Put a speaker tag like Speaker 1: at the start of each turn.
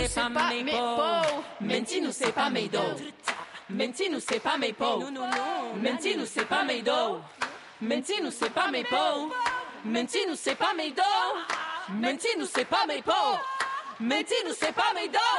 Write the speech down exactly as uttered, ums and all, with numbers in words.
Speaker 1: c'est pas mes peaux. Menti-nous, c'est pas mes dos. Menti-nous, c'est pas mes peaux. Menti-nous, c'est pas mes dos. Menti-nous, c'est pas mes peaux. Menti-nous, c'est pas mes dos. Menti-nous, c'est pas mes peaux. Menti-nous, c'est pas mes dos.